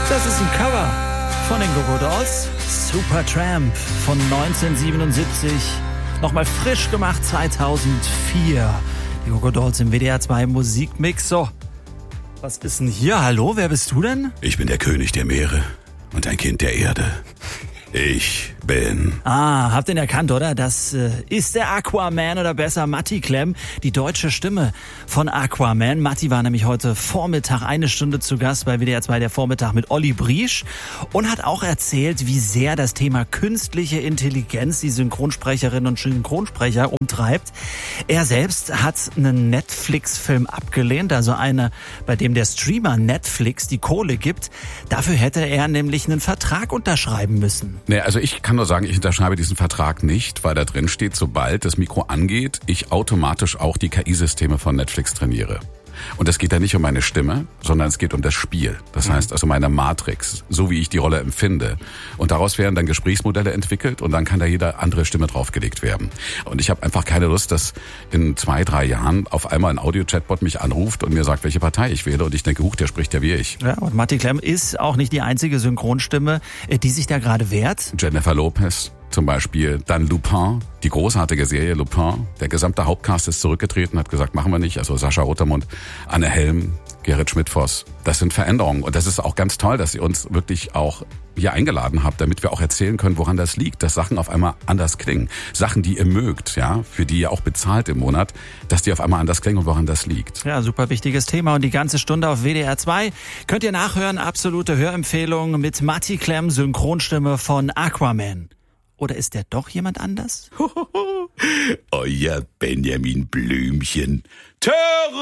Das ist ein Cover von den Go-Go Dolls. Supertramp von 1977. Nochmal frisch gemacht 2004. Die Go-Go Dolls im WDR 2 Musikmix. So, was ist denn hier? Hallo, wer bist du denn? Ich bin der König der Meere und ein Kind der Erde. Ich bin... Habt ihr ihn erkannt, oder? Das ist der Aquaman oder besser Matti Klemm, die deutsche Stimme von Aquaman. Matti war nämlich heute Vormittag 1 Stunde zu Gast bei WDR 2 der Vormittag mit Olli Briesch und hat auch erzählt, wie sehr das Thema künstliche Intelligenz die Synchronsprecherinnen und Synchronsprecher umtreibt. Er selbst hat einen Netflix-Film abgelehnt, also eine, bei dem der Streamer Netflix die Kohle gibt. Dafür hätte er nämlich einen Vertrag unterschreiben müssen. Nee, also ich kann nur sagen, ich unterschreibe diesen Vertrag nicht, weil da drin steht, sobald das Mikro angeht, ich automatisch auch die KI-Systeme von Netflix trainiere. Und es geht da nicht um meine Stimme, sondern es geht um das Spiel. Das heißt also meine Matrix, so wie ich die Rolle empfinde. Und daraus werden dann Gesprächsmodelle entwickelt und dann kann da jede andere Stimme draufgelegt werden. Und ich habe einfach keine Lust, dass in 2-3 Jahren auf einmal ein Audio-Chatbot mich anruft und mir sagt, welche Partei ich wähle. Und ich denke, der spricht ja wie ich. Ja, und Matti Klemm ist auch nicht die einzige Synchronstimme, die sich da gerade wehrt. Jennifer Lopez zum Beispiel, dann Lupin, die großartige Serie Lupin. Der gesamte Hauptcast ist zurückgetreten, hat gesagt, machen wir nicht. Also Sascha Rotermund, Anne Helm, Gerrit Schmidt-Voss. Das sind Veränderungen. Und das ist auch ganz toll, dass ihr uns wirklich auch hier eingeladen habt, damit wir auch erzählen können, woran das liegt, dass Sachen auf einmal anders klingen. Sachen, die ihr mögt, ja, für die ihr auch bezahlt im Monat, dass die auf einmal anders klingen und woran das liegt. Ja, super wichtiges Thema und die ganze Stunde auf WDR 2 könnt ihr nachhören. Absolute Hörempfehlung mit Matti Klemm, Synchronstimme von Aquaman. Oder ist der doch jemand anders? Euer Benjamin Blümchen. Töre!